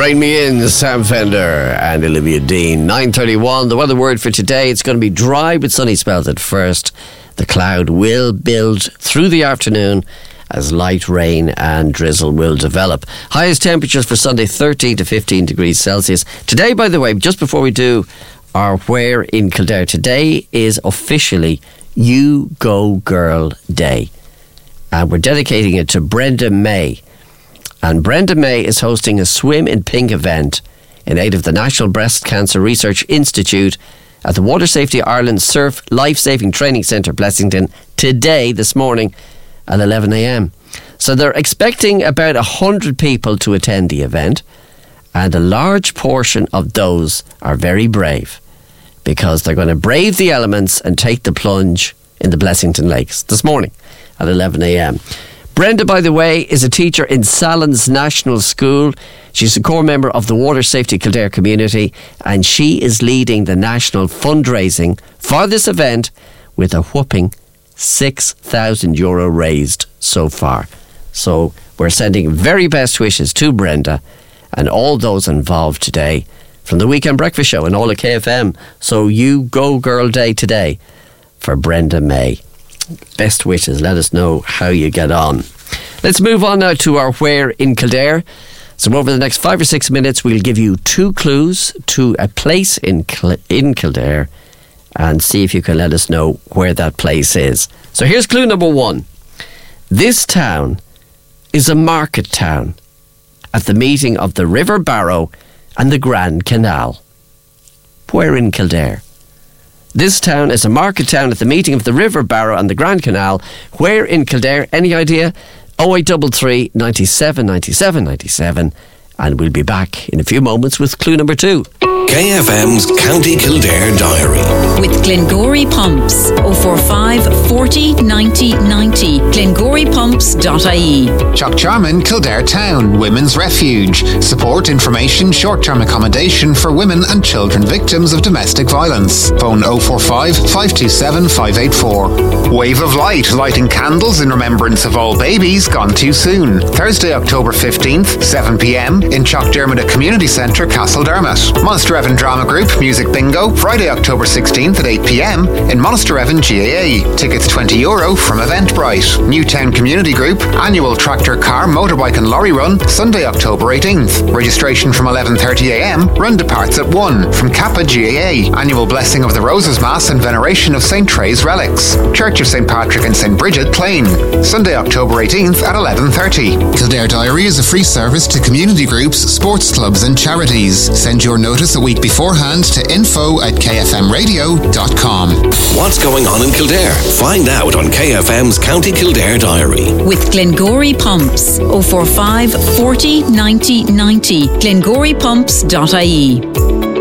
Rain Me In, Sam Fender and Olivia Dean. 9:31. The weather word for today, it's going to be dry with sunny spells at first. The cloud will build through the afternoon as light rain and drizzle will develop. Highest temperatures for Sunday, 13 to 15 degrees Celsius. Today, by the way, just before we do our Where in Kildare, today is officially You Go Girl Day. And we're dedicating it to Brenda May. And Brenda May is hosting a Swim in Pink event in aid of the National Breast Cancer Research Institute at the Water Safety Ireland Surf Life Saving Training Centre, Blessington, today, this morning at 11 a.m. So they're expecting about 100 people to attend the event, and a large portion of those are very brave because they're going to brave the elements and take the plunge in the Blessington Lakes this morning at 11 a.m. Brenda, by the way, is a teacher in Sallins National School. She's a core member of the Water Safety Kildare community, and she is leading the national fundraising for this event with a whopping €6,000 raised so far. So we're sending very best wishes to Brenda and all those involved today from the Weekend Breakfast Show and all at KFM. So You Go Girl Day today for Brenda May. Best wishes. Let us know how you get on. Let's move on now to our Where in Kildare. So over the next 5 or 6 minutes, we'll give you 2 clues to a place in Kildare and see if you can let us know where that place is. So here's clue number 1. This town is a market town at the meeting of the River Barrow and the Grand Canal. Where in Kildare? This town is a market town at the meeting of the River Barrow and the Grand Canal. Where in Kildare? Any idea? 0833 97 97 97. And we'll be back in a few moments with clue number 2. KFM's County Kildare Diary. With Glengory Pumps. 045 40 90 90. GlengoryPumps.ie. Chuckcharman, Kildare Town, Women's Refuge. Support, information, short-term accommodation for women and children victims of domestic violence. Phone 045 527 584. Wave of Light, lighting candles in remembrance of all babies gone too soon. Thursday, October 15th, 7 p.m. in Chuckdermott Community Centre, Castledermot. Monster Evan Drama Group, Music Bingo, Friday, October 16th at 8 p.m. in Monster Evan GAA. Tickets €20 from Eventbrite. Newtown Community Group, annual tractor, car, motorbike and lorry run, Sunday, October 18th. Registration from 11:30 a.m. Run departs at 1 from Kappa GAA. Annual blessing of the Roses Mass and veneration of St. Trey's relics. Church of St. Patrick and St. Bridget, Plain. Sunday, October 18th at 11:30. Kildare Diary is a free service to community groups, sports clubs and charities. Send your notice a week beforehand to info@kfmradio.com. What's going on in Kildare? Find out on KFM's County Kildare Diary. With Glengory Pumps. 045 40 90 90. GlengoryPumps.ie.